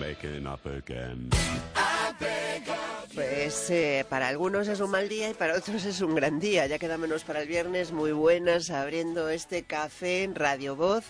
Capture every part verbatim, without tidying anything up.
waking up again. Pues eh, para algunos es un mal día y para otros es un gran día. Ya queda menos para el viernes. Muy buenas, abriendo este café en Radio Voz.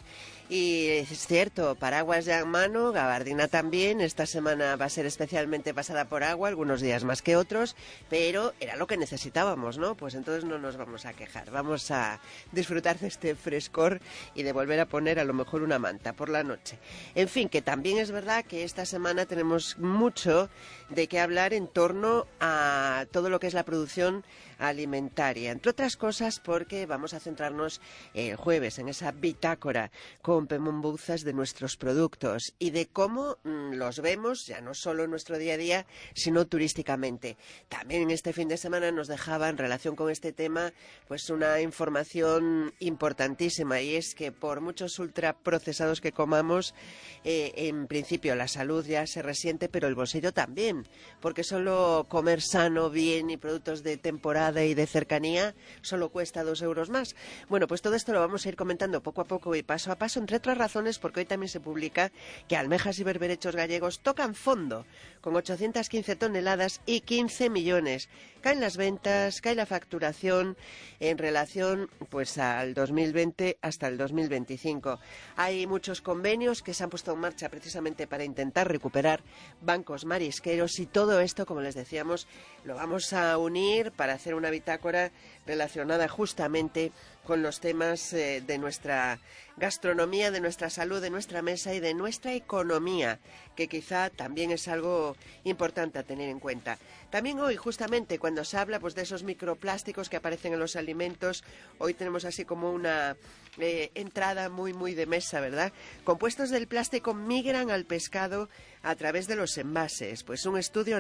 Y es cierto, paraguas ya en mano, gabardina también. Esta semana va a ser especialmente pasada por agua, algunos días más que otros, pero era lo que necesitábamos, ¿no? Pues entonces no nos vamos a quejar. Vamos a disfrutar de este frescor y de volver a poner a lo mejor una manta por la noche. En fin, que también es verdad que esta semana tenemos mucho de qué hablar en torno a todo lo que es la producción alimentaria, entre otras cosas porque vamos a centrarnos el jueves en esa bitácora con Pemón Bouzas de nuestros productos y de cómo mmm, los vemos ya no solo en nuestro día a día, sino turísticamente. También este fin de semana nos dejaba en relación con este tema pues una información importantísima, y es que por muchos ultraprocesados que comamos, eh, en principio la salud ya se resiente, pero el bolsillo también, porque solo comer sano, bien y productos de temporada y de cercanía solo cuesta dos euros más. Bueno, pues todo esto lo vamos a ir comentando poco a poco y paso a paso, entre otras razones porque hoy también se publica que almejas y berberechos gallegos tocan fondo con ochocientas quince toneladas y quince millones. Caen las ventas, cae la facturación en relación pues al dos mil veinte hasta el dos mil veinticinco. Hay muchos convenios que se han puesto en marcha precisamente para intentar recuperar bancos marisqueros, y todo esto, como les decíamos, lo vamos a unir para hacer una bitácora relacionada justamente con los temas eh, de nuestra gastronomía, de nuestra salud, de nuestra mesa y de nuestra economía, que quizá también es algo importante a tener en cuenta. También hoy, justamente, cuando se habla pues de esos microplásticos que aparecen en los alimentos, hoy tenemos así como una eh, entrada muy, muy de mesa, ¿verdad? Compuestos del plástico migran al pescado a través de los envases. Pues un estudio